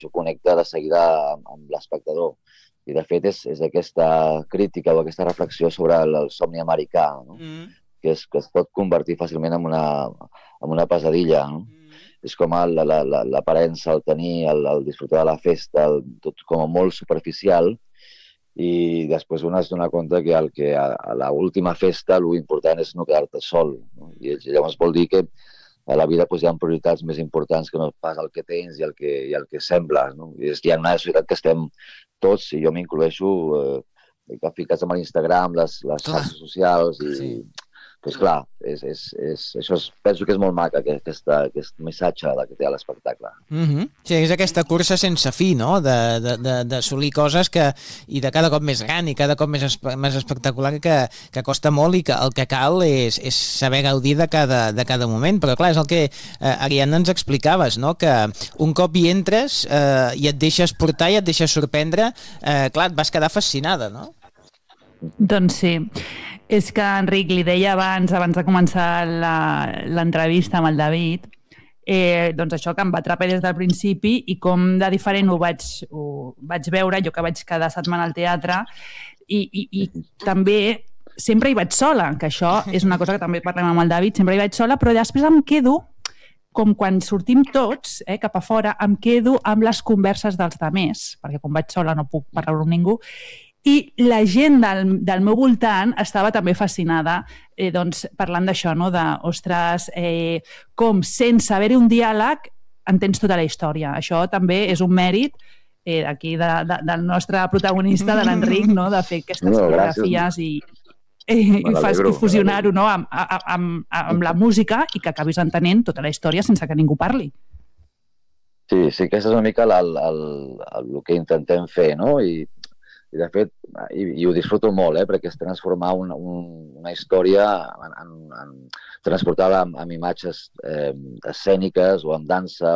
això connecta de seguida amb l'espectador. I, de fet, és aquesta crítica o aquesta reflexió sobre el somni americà, no? Que es pot convertir fàcilment en una pesadilla, no? És com l'aparença, el tenir, el disfrutar de la festa, tot com a molt superficial, i després un es dona compte que a l'última festa l'important és no quedar-te sol, no? I llavors vol dir que a la vida hi ha prioritats més importants que no pas el que tens i el que sembles, no? Hi ha una societat que estem tots, i jo m'incloeixo, ficats amb l'Instagram, les xarxes socials, i doncs clar, això penso que és molt maca, aquest missatge que té a l'espectacle. Sí, és aquesta cursa sense fi, no?, d'assolir coses i de cada cop més gran i cada cop més espectacular, que costa molt, i que el que cal és saber gaudir de cada moment. Però clar, és el que Ariadna ens explicaves, no?, que un cop hi entres i et deixes portar i et deixes sorprendre, clar, et vas quedar fascinada, no? Doncs sí. És que, Enric, li deia abans de començar l'entrevista amb el David, doncs això que em va atrapar des del principi, i com de diferent ho vaig veure, jo que vaig cada setmana al teatre, i també sempre hi vaig sola, que això és una cosa que també parlem amb el David, sempre hi vaig sola, però després em quedo, com quan sortim tots cap a fora, em quedo amb les converses dels altres, perquè quan vaig sola no puc parlar amb ningú, i la gent del meu voltant estava també fascinada, doncs, parlant d'això, no? Ostres, com sense haver-hi un diàleg entens tota la història. Això també és un mèrit aquí del nostre protagonista, de l'Enric, no? De fer aquestes fotografies i fusionar-ho, no? amb la música, i que acabis entenent tota la història sense que ningú parli. Sí, aquest és una mica el que intentem fer, no? I de fet, i ho disfruto molt, perquè és transformar una història transportada amb imatges escèniques o amb dansa,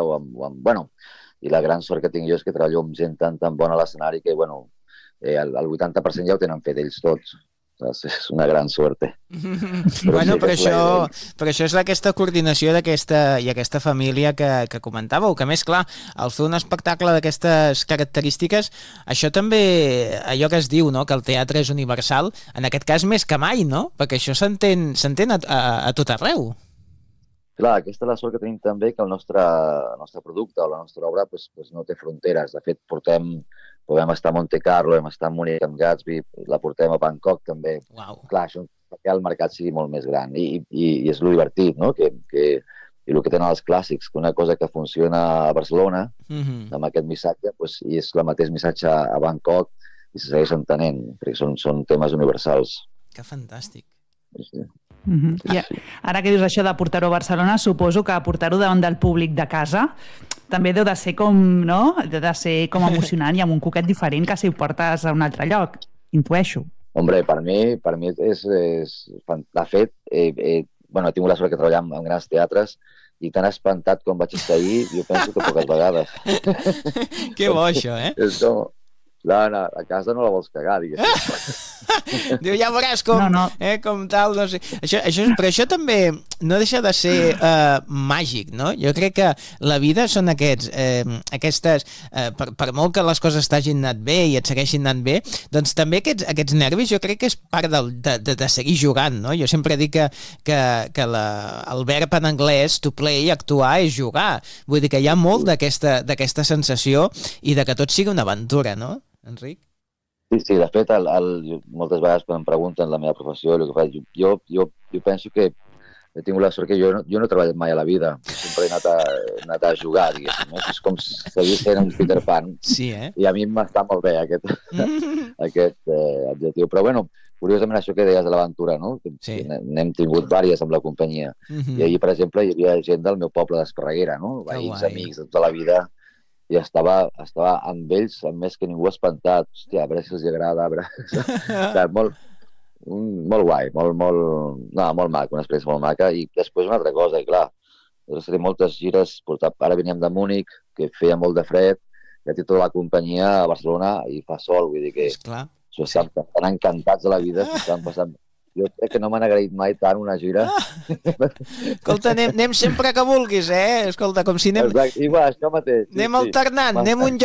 i la gran sort que tinc jo és que treballo amb gent tan bona a l'escenari que, el 80% ja ho tenen fet ells tots. És una gran sort. Però això és aquesta coordinació i aquesta família que comentàveu, que a més, clar, al fer un espectacle d'aquestes característiques, això també, allò que es diu, no?, que el teatre és universal, en aquest cas més que mai, no?, perquè això s'entén a tot arreu. Clar, aquesta és la sort que tenim també, que el nostre producte o la nostra obra no té fronteres. De fet, podem estar a Monte Carlo, hem estat a Múnich amb Gatsby, la portem a Bangkok també. Wow. Clar, això fa que el mercat sigui molt més gran, i és lo divertit, no?, i el que tenen els clàssics, que una cosa que funciona a Barcelona, amb aquest missatge, i és el mateix missatge a Bangkok, i se segueix entenent, perquè són temes universals. Que fantàstic. Sí. I ara que dius això de portar-ho a Barcelona, suposo que portar-ho davant del públic de casa també deu de ser com emocionant i amb un coquet diferent que si ho portes a un altre lloc, intueixo. Hombre, per mi és de fet, he tingut la sort que treballar amb grans teatres, i tan espantat com vaig estar ahir, jo penso que poques vegades. Que bo, això, És com... a casa no la vols cagar, diguéssim. Diu, ja veuràs com tal, no sé. Però això també no deixa de ser màgic, no? Jo crec que la vida són aquestes... Per molt que les coses t'hagin anat bé i et segueixin anant bé, doncs també aquests nervis jo crec que és part de seguir jugant, no? Jo sempre dic que el verb en anglès, to play, actuar, és jugar. Vull dir que hi ha molt d'aquesta sensació i de que tot sigui una aventura, no, Enric? Sí, de fet, moltes vegades quan em pregunten la meva professió, el que faig, jo penso que he tingut la sort que jo no he treballat mai a la vida, sempre he anat a jugar, diguéssim, no? És com seguir sent un Peter Pan, sí, i a mi m'està molt bé aquest adjectiu. Però, curiosament, això que deies de l'aventura, no? Sí. N'hem tingut vàries amb la companyia, i ahir, per exemple, hi havia gent del meu poble d'Esparreguera, no? Veïns, amics de tota la vida, i estava amb ells, amb més que ningú espantat. Hòstia, a veure si els agrada, a veure... molt guai, molt maco, una experiència molt maca. I després una altra cosa, i clar, nosaltres tenim moltes gires, ara veníem de Múnich, que feia molt de fred, ja té tota la companyia a Barcelona i fa sol, vull dir que estan encantats de la vida, s'estan passant Jo crec que no m'han agraït mai tant una gira. Escolta, anem sempre que vulguis, eh? Escolta, com si anem... Exacte, igual, això mateix. Anem alternant, anem un